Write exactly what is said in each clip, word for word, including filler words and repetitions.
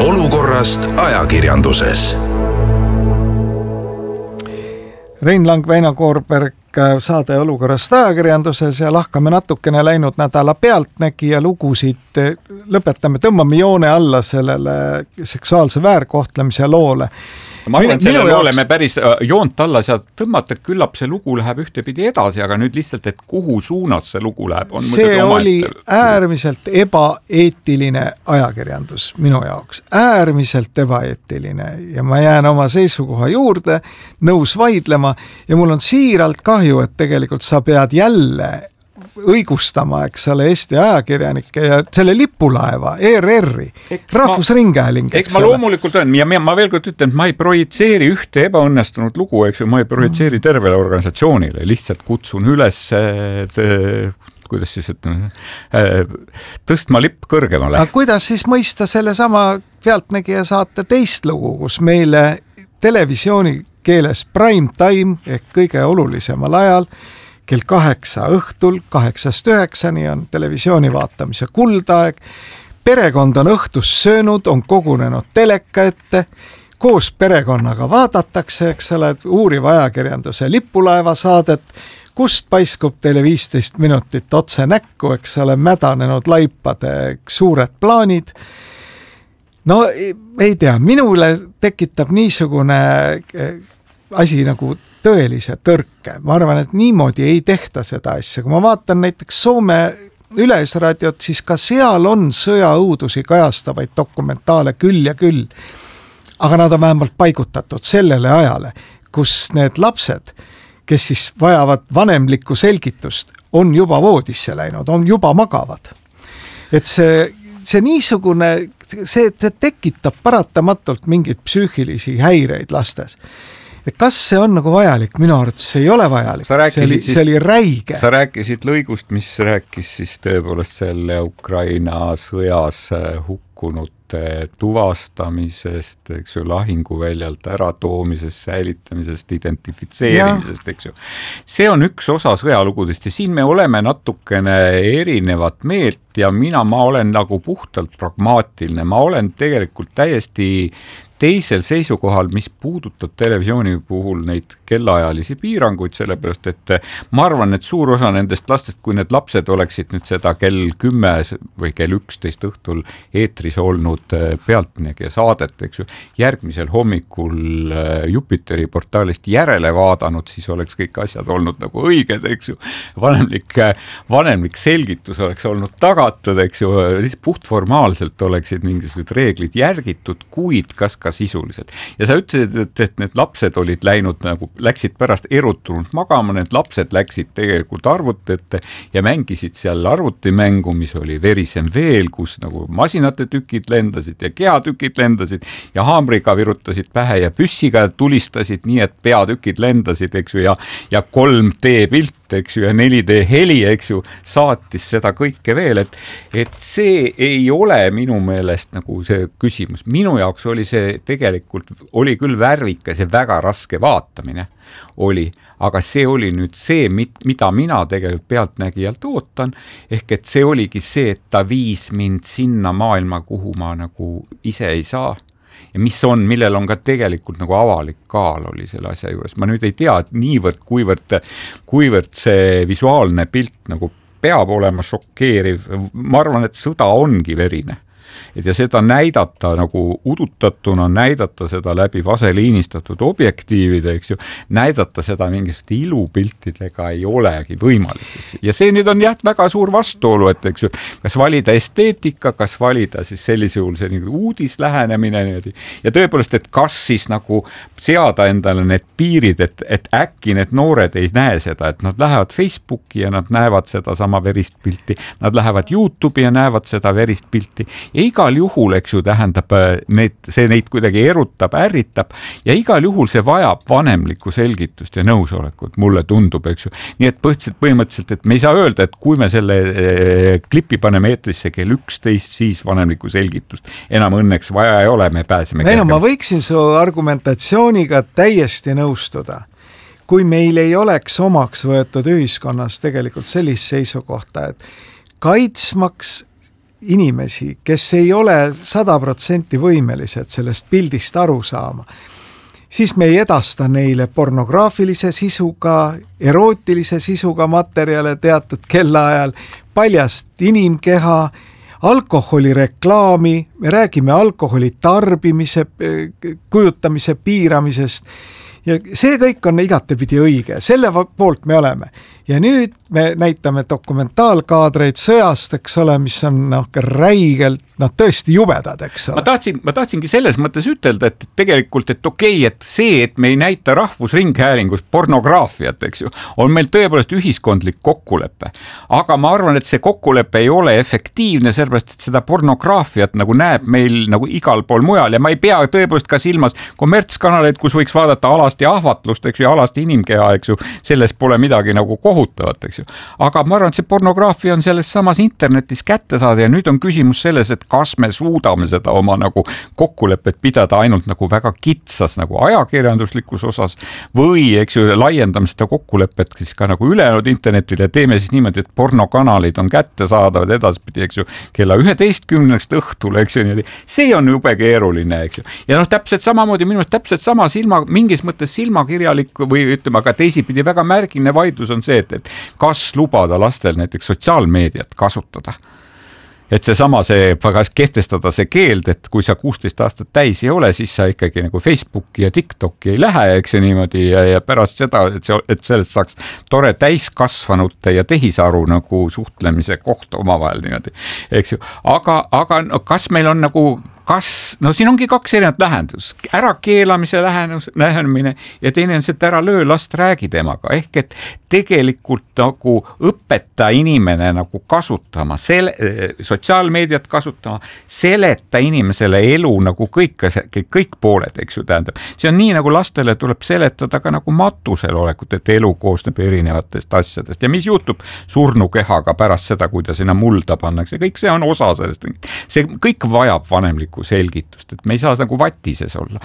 olukorrast ajakirjanduses. Rein Lang, Väino Koorberg, saade Olukorrast ajakirjanduses ja lahkame natukene läinud nädala Pealtnägija lugusid. Lõpetame, tõmbame joone alla sellele seksuaalse väärkohtlemise loole. Ma arvan, et selle loole me päris joont alla saad tõmmata, küllap see lugu läheb ühtepidi edasi, aga nüüd lihtsalt, et kuhu suunas see lugu läheb. On see oli ette... äärmiselt ebaeetiline ajakirjandus minu jaoks. Äärmiselt ebaeetiline ja ma jään oma seisukoha juurde, nõus vaidlema ja mul on siiralt kahju, et tegelikult sa pead jälle õigustama, eks ole, Eesti ajakirjanikke ja selle lipulaeva, E R R-i, Rahvusringhääling. Eks ma loomulikult olen, ja ma veel kord ütlen, et ma ei projitseeri ühte ebaõnnestunud lugu, eks ju, ma ei projitseeri tervele organisatsioonile, lihtsalt kutsun üles, kuidas siis ütleme, tõstma lipp kõrgemale. Aga kuidas siis mõista selle sama Pealtnägija saate teist lugu, kus meile televisiooni keeles prime time ehk kõige olulisemal ajal kell kaheksa õhtul, kaheksast üheksani on televisiooni vaatamise kuldaeg. Perekond on õhtus söönud, on kogunenud teleka ette, koos perekonnaga vaadatakse, eks ole, uuriva ajakirjanduse lipulaeva saadet, kust paiskub teile viisteist minutit otse näkku, eks ole, mädanenud laipade suured plaanid. No ei tea, minule tekitab niisugune asi nagu tõelise tõrke. Ma arvan, et niimoodi ei tehta seda asja. Kui ma vaatan näiteks Soome Yleisradiot, siis ka seal on sõjaõudusi kajastavaid dokumentaale küll ja küll. Aga nad on vähemalt paigutatud sellele ajale, kus need lapsed, kes siis vajavad vanemlikku selgitust, on juba voodisse läinud, on juba magavad. Et see, see niisugune, see, see tekitab paratamatult mingeid psüühilisi häireid lastes. Et kas see on nagu vajalik? Minu arvates see ei ole vajalik. See oli, see oli räige. Sa rääkisid lõigust, mis rääkis siis tõepoolest selle Ukraina sõjas hukkunute tuvastamisest, eks ju, lahinguväljalt äratoomisest, säilitamisest, identifitseerimisest, eks ju. See on üks osa sõjalugudest ja siin me oleme natukene erinevat meelt ja mina, ma olen nagu puhtalt pragmaatiline. Ma olen tegelikult täiesti teisel seisukohal, mis puudutab televisiooni puhul neid kellaajalisi piiranguid, sellepärast, et ma arvan, et suur osa nendest lastest, kui need lapsed oleksid nüüd seda kell kümme või kell üksteist õhtul eetris olnud Pealtnägija saadet, eks ju, järgmisel hommikul Jupiteri portaalist järele vaadanud, siis oleks kõik asjad olnud nagu õiged, eks ju, vanemlik, vanemlik selgitus oleks olnud tagatud, eks ju, puhtformaalselt oleksid mingisugused reeglid järgitud, kuid kas ka sisuliselt. Ja sa ütlesid, et, et need lapsed olid läinud nagu, läksid pärast erutunud magama, need lapsed läksid tegelikult arvutite ja mängisid seal arvutimängu, mis oli Verisem veel, kus nagu masinate tükid lendasid ja kehatükid lendasid ja haamriga virutasid pähe ja püssiga tulistasid nii, et peatükid lendasid, eks ju, ja, ja kolm D pilt, eks ju, ja neli D heli, eks ju, saatis seda kõike veel, et, et see ei ole minu meelest nagu see küsimus. Minu jaoks oli see tegelikult, oli küll värvikas ja väga raske vaatamine oli, aga see oli nüüd see, mida mina tegelikult Pealtnägijalt ootan, ehk et see oligi see, et ta viis mind sinna maailma, kuhu ma nagu ise ei saa. Ja mis on, millel on ka tegelikult nagu avalik kaal oli selle asja juures. Ma nüüd ei tea, et niivõrd, kuivõrd, kuivõrd see visuaalne pilt nagu peab olema šokeeriv. Ma arvan, et sõda ongi verine. Et ja seda näidata nagu udutatuna, näidata seda läbi vaseliinistatud objektiivide, eks ju, näidata seda mingist ilupiltidega ei olegi võimalik. Eks ju. Ja see nüüd on jah väga suur vastuolu, et eks ju, kas valida esteetika, kas valida siis sellise juhul see uudislähenemine niimoodi. Ja tõepoolest, et kas siis nagu seada endale need piirid, et, et äkki need noored ei näe seda, et nad lähevad Facebooki ja nad näevad seda sama verist pilti, nad lähevad YouTube'i ja näevad seda verist pilti ja igal juhul, eks ju, tähendab, need, see neid kuidagi erutab, ärritab ja igal juhul see vajab vanemlikku selgitust ja nõusolekut, mulle tundub, eks ju. Nii et põhimõtteliselt, põhimõtteliselt, et me ei saa öelda, et kui me selle eh, klipi paneme eetrisse kell üksteist, siis vanemlikku selgitust enam õnneks vaja ei ole, me pääseme kergem. Ma võiksin su argumentatsiooniga täiesti nõustuda. Kui meil ei oleks omaks võetud ühiskonnas tegelikult sellist seisukohta, et kaitsmaks inimesi, kes ei ole sada protsenti võimelised sellest pildist aru saama, siis me ei edasta neile pornograafilise sisuga, erootilise sisuga materjale teatud kellaajal, paljast inimkeha, alkoholireklaami, me räägime alkoholi tarbimise, kujutamise piiramisest ja see kõik on igatepidi õige, selle poolt me oleme. Ja nüüd me näitame dokumentaalkaadreid sõjast, eks ole, mis on noh, räigelt, noh tõesti jubedad, eks ole. Ma, tahtsin, ma tahtsingi selles mõttes ütelda, et tegelikult, et okei, okay, et see, et me ei näita rahvusringhäälingus pornograafiat, eks ju, on meil tõepoolest ühiskondlik kokkulepe. Aga ma arvan, et see kokkulepe ei ole efektiivne, sellepärast, et seda pornograafiat nagu näeb meil nagu igal pool mujal ja ma ei pea tõepoolest ka silmas kommertskanaleid, kus võiks vaadata alasti ahvatlust, eks ju, alasti inimkeha, eks ju, selles pole midagi nagu kohutavat, eks ju. Aga ma arvan, et see pornograafia on selles samas internetis kätte saada ja nüüd on küsimus selles, et kas me suudame seda oma nagu kokkulepet pidada ainult nagu väga kitsas nagu ajakirjanduslikus osas või, eks ju, laiendame seda kokkulepet siis ka nagu ülejäänud internetile ja teeme siis niimoodi, et pornokanalid on kätte saadavad edaspidi, eks ju, kella üheteistkümnest õhtul, eks ju, niimoodi. See on jube keeruline, eks ju. Ja noh, täpselt samamoodi minu arust täpselt sama silma, mingis mõttes silmakirjalik või ütleme, aga teisipidi väga märgiline vaidlus on see, et, et kas lubada lastel näiteks sotsiaalmeediat kasutada. Et see sama see, kas kehtestada see keeld, et kui sa kuusteist aastat täis ei ole, siis sa ikkagi nagu Facebooki ja TikToki ei lähe, eks ju niimoodi ja, ja pärast seda, et, see, et sellest saaks tore täiskasvanute ja tehisaru nagu suhtlemise koht omavahel niimoodi, eks ju. Aga, aga no, kas meil on nagu kas, no siin ongi kaks erinevat lähendus, ära keelamise lähenus, lähenemine ja teine on see, et ära löö, last räägi temaga, ehk et tegelikult nagu õpeta inimene nagu kasutama, sele, sotsiaalmeediat kasutama, seleta inimesele elu nagu kõik, kõik pooled, eks ju, tähendab. See on nii, nagu lastele tuleb seletada ka nagu matusel olekut, et elu koosneb erinevatest asjadest ja mis juhtub surnukehaga pärast seda, kui ta sinna mulda pannakse, kõik see on osa sellest, see kõik vajab vanemlikku selgitust, et me ei saa nagu vatises olla.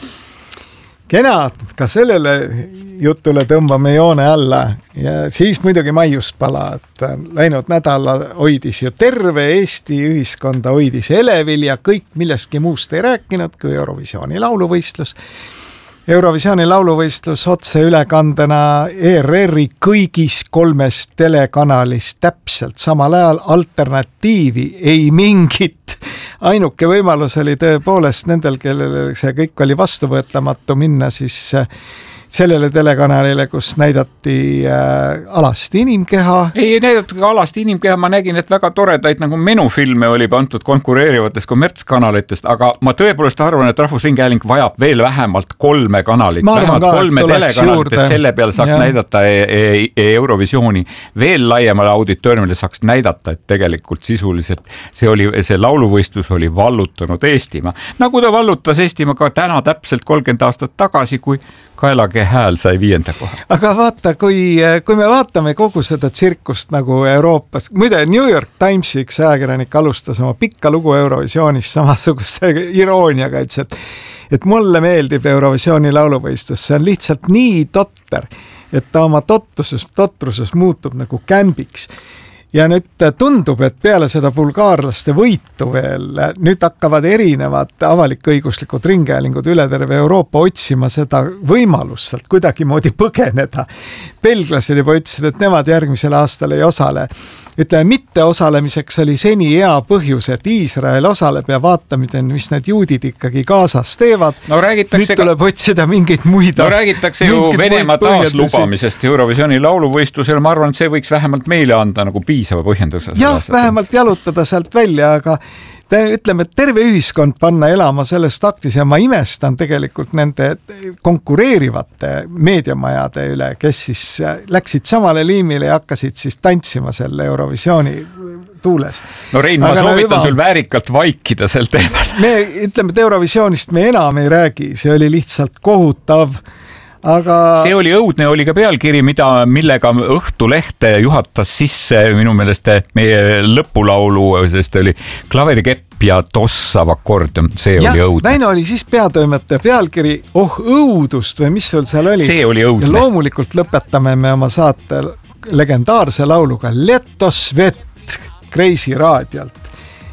Kena, ka sellele jutule tõmbame joone alla ja siis muidugi maiuspala, et läinud nädala hoidis ju terve Eesti ühiskonda, hoidis elevil ja kõik millestki muust ei rääkinud kui Eurovisiooni lauluvõistlus. Eurovisiooni lauluvõistlus otse ülekandena E R R-i kõigis kolmes telekanalist täpselt samal ajal, alternatiivi ei mingit. Ainuke võimalus oli tõepoolest nendel, kellel see kõik oli vastuvõetamatu minna siis sellele telekanalile, kus näidati äh, alasti inimkeha. Ei näidati ka alasti inimkeha, ma nägin, et väga toredaid nagu menufilme oli antud konkureerivatest kommertskanalitest, aga ma tõepoolest arvan, et Rahvusringhääling vajab veel vähemalt kolme kanalit, vähemalt ka, kolme telekanalit, et selle peale saaks ja. näidata e e Eurovisiooni veel laiemale auditooriumile saaks näidata, et tegelikult sisuliselt see, oli, see lauluvõistlus oli vallutanud Eestimaa. Nagu ta vallutas Eestimaa ka täna täpselt kolmkümmend aastat tagasi, kui Kaelake hääl sai viienda koha. Aga vaata, kui, kui me vaatame kogu seda tsirkust nagu Euroopas, muide New York Timesi üks ajakirjanik alustas oma pikka lugu Eurovisioonis samasuguse irooniaga, et, et mulle meeldib Eurovisiooni lauluvõistlus, see on lihtsalt nii totter, et ta oma totruses, totruses muutub nagu kämbiks. Ja nüüd tundub, et peale seda bulgaarlaste võitu veel, nüüd hakkavad erinevad avalik-õiguslikud ringhäälingud üle terve Euroopa otsima seda võimalust sealt kuidagi moodi põgeneda. Belglased juba ütlesid, et nemad järgmisel aastal ei osale. Ütleme, mitte osalemiseks oli seni hea põhjus, et Iisrael osaleb ja vaatamine, mis need juudid ikkagi Gaasas teevad. No, nüüd tuleb ka... otsida mingeid muid. No räägitakse ju Venemaa taaslubamisest Eurovisiooni lauluvõistlusel. Ma arvan, et see võiks vähemalt meile anda nagu piisava põhjenduse. Jah, vähemalt jalutada sealt välja, aga ütleme, et terve ühiskond panna elama selles taktis ja ma imestan tegelikult nende konkureerivate meediamajade üle, kes siis läksid samale liimile ja hakkasid siis tantsima selle Eurovisiooni tuules. No Rein, ma aga soovitan no, sul väärikalt vaikida sel teemal. Me ütleme, et Eurovisioonist me enam ei räägi, see oli lihtsalt kohutav. Aga... See oli õudne, oli ka pealkiri, mida, millega Õhtulehte juhatas sisse minu meelest meie lõpulaulu, sest oli Klaverikepp ja tossav akordion, see ja, oli õudne. Väino oli siis peatoimetaja pealkiri, oh õudust või mis sul seal oli? See oli õudne. Ja loomulikult lõpetame me oma saate legendaarse lauluga Leto Svet Kreisi raadiolt.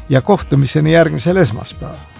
ja kohtumiseni järgmisel esmaspäeval.